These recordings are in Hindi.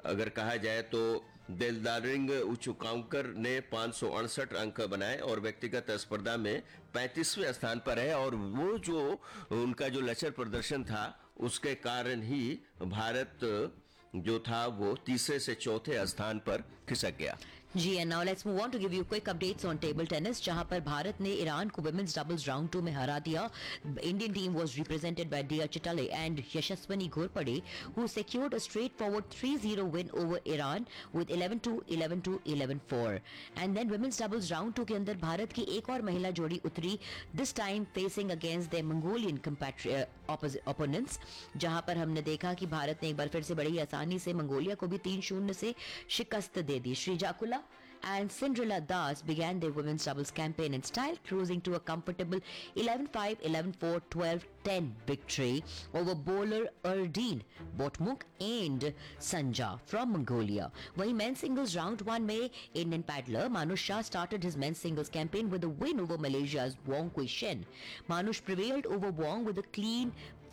अगर कहा जाए तो दिलदारिंग उचुकांकर ने 568 अंक बनाए और व्यक्तिगत स्पर्धा में 35वें स्थान पर है। और वो जो उनका जो लचर प्रदर्शन था उसके कारण ही भारत जो था वो तीसरे से चौथे स्थान पर खिसक गया। जी and now let's move on to give you quick updates on table tennis, जहां पर भारत ने ईरान को वुमेन्स डबल्स राउंड 2 में हरा दिया। Indian team was represented by दिया चिटाले and Yashaswini Ghorpade who secured a straightforward 3-0 win over Iran with 11-2, 11-2, 11-4. And then women's doubles round 2 के अंदर भारत की एक और महिला जोड़ी उतरी, this time facing against their Mongolian opponents, जहां पर हमने देखा कि भारत ने एक बार फिर से बड़ी आसानी से मंगोलिया को भी 3-0 से शिकस्त दे दी। श्रीजाकुला and Cinderella Das began their women's doubles campaign in style, cruising to a comfortable 11-5, 11-4, 12-10 victory over bowler Erdene Botmuk and Sanja from Mongolia. वहीं men's singles round 1 में Indian paddler Manush Shah started his men's singles campaign with a win over Malaysia's Wong Kui Shen. Manush prevailed over Wong with a clean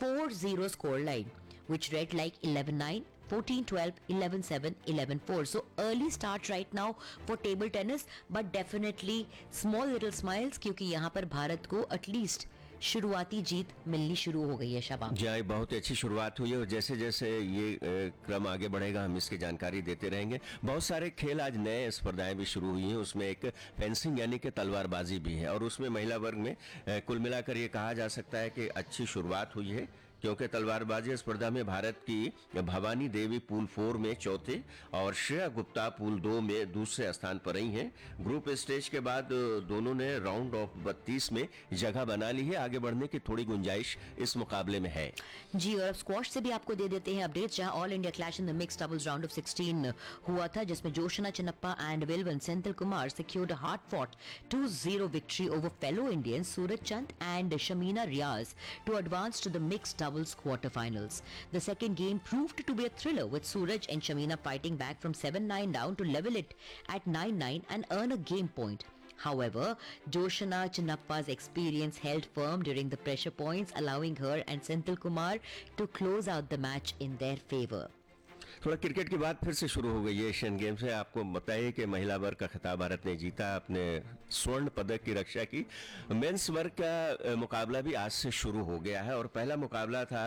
4-0 scoreline, which read like 11-9, 14-12, 11-7, 11-4. So early start right now for table tennis, but definitely small little smiles क्योंकि यहाँ पर भारत को at least शुरुआती जीत मिलनी शुरू हो गई है। शाबाश जी, बहुत ही अच्छी शुरुआत हुई है और जैसे जैसे ये क्रम आगे बढ़ेगा हम इसकी जानकारी देते रहेंगे। बहुत सारे खेल आज नए स्पर्धाएं भी शुरू हुई हैं, उसमें एक फेंसिंग यानी कि तलवारबाजी भी है और उसमें महिला वर्ग में कुल मिलाकर ये कहा जा सकता है कि अच्छी शुरुआत हुई है, क्योंकि तलवारबाजी स्पर्धा में भारत की भवानी देवी पूल 4 में चौथे और श्रेया गुप्ता पूल 2 में दूसरे स्थान पर रही हैं। ग्रुप स्टेज के बाद दोनों ने राउंड ऑफ 32 में जगह बना ली है। आगे बढ़ने की थोड़ी गुंजाइश इस मुकाबले में है। जी, और अब स्क्वॉश से भी आपको दे देते हैं अपडेट्स, जहां all India clash in the mixed doubles round of 16 हुआ था, जिसमें Joshna Chinnappa and विल्वन Senthil Kumar secured a hard fought 2-0 victory over fellow Indians Suraj Chand and Shamina Riaz to advance to the mixed doubles quarterfinals. The second game proved to be a thriller, with Suraj and Shamina fighting back from 7-9 down to level it at 9-9 and earn a game point. However, Joshana Chinnappa's experience held firm during the pressure points, allowing her and Senthil Kumar to close out the match in their favor. थोड़ा क्रिकेट की बात फिर से शुरू हो गई है एशियन गेम्स से। आपको बताइए कि महिला वर्ग का खिताब भारत ने जीता, अपने स्वर्ण पदक की रक्षा की। मेंस वर्ग का मुकाबला भी आज से शुरू हो गया है और पहला मुकाबला था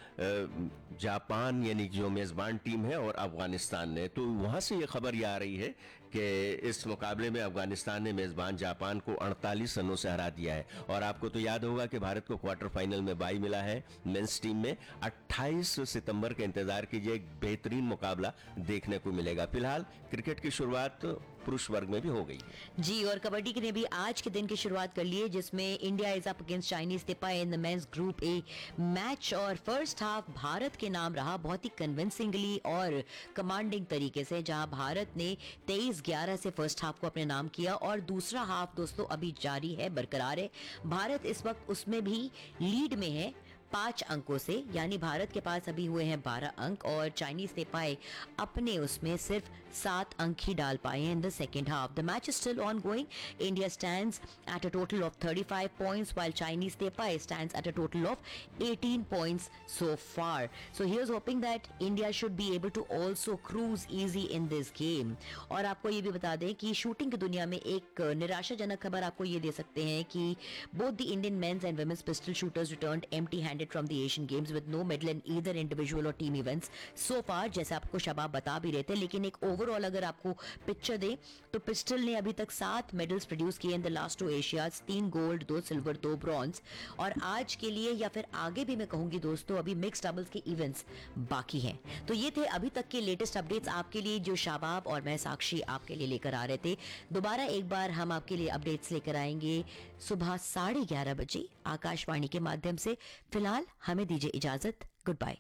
जापान यानी जो मेजबान टीम है और अफगानिस्तान ने। तो वहां से ये खबर ये आ रही है कि इस मुकाबले में अफगानिस्तान ने मेजबान जापान को 48 रनों से हरा दिया है। और आपको तो याद होगा कि भारत को क्वार्टर फाइनल में बाई मिला है मेंस टीम में। 28 सितंबर का इंतजार कीजिए, एक बेहतरीन मुकाबला देखने को मिलेगा। फिलहाल क्रिकेट की शुरुआत पुरुष वर्ग में भी हो गई है। जी, और कबड्डी ने भी आज के दिन की शुरुआत कर ली है, जिसमें India is up against Chinese तेपाई in the mains group A match. और फर्स्ट हाफ भारत के नाम रहा बहुत ही कन्विंसिंगली और कमांडिंग तरीके से, जहां भारत ने 23-11 से फर्स्ट हाफ को अपने नाम किया और दूसरा हाफ दोस्तों अभी जारी है, बरकरार है। भारत इस वक्त उसमें भी लीड में है 5 अंकों से, यानी भारत के पास अभी हुए हैं 12 अंक और चाइनीज तेपाई अपने उसमें सिर्फ 7 अंक ही डाल पाए हैं in the second half. The match is still on going. India stands at a total of 35 points while Chinese Tepai stands at a total of 18 points so far. So here's hoping that India should be able to also cruise easy in this game. और आपको ये भी बता दें कि शूटिंग की दुनिया में एक निराशाजनक खबर आपको ये दे सकते हैं कि both the Indian men's and women's pistol shooters returned empty-handed from the Asian Games with no medal in either individual or team events so far, जैसे आपको शबाब बता भी रहे थे। लेकिन एक ओवरऑल अगर आपको पिक्चर दे तो पिस्टल ने अभी तक 7 मेडल्स प्रोड्यूस किए in the last 2 Asia's, 3 gold, 2 silver, 2 bronze. और आज के लिए या फिर आगे भी मैं कहूंगी दोस्तों अभी मिक्स डबल्स के इवेंट्स बाकी हैं। तो ये थे अभी तक के लेटेस्ट अपडेट्स आपके लिए, जो शाबाब और मैं साक्षी आपके लिए लेकर आ रहे थे। दोबारा एक बार हम आपके लिए अपडेट्स लेकर आएंगे सुबह 11:30 बजे आकाशवाणी के माध्यम से। फिलहाल हमें दीजिए इजाजत, गुड बाय।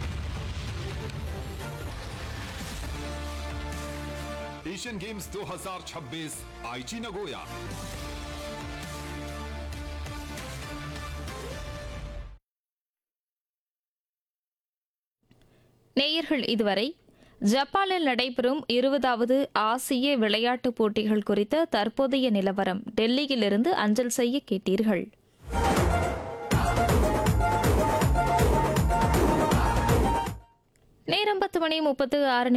एशियन गेम्स 2026 आईची नगोया। நேயர்கள் இதுவரை ஜப்பானில் நடைபெறும் 20வது ஆசிய விளையாட்டுப் போட்டிகள் குறித்த தற்போதைய நிலவரம் டெல்லியிலிருந்து அஞ்சல் செய்ய கேட்டீர்கள். நேரம் 10:36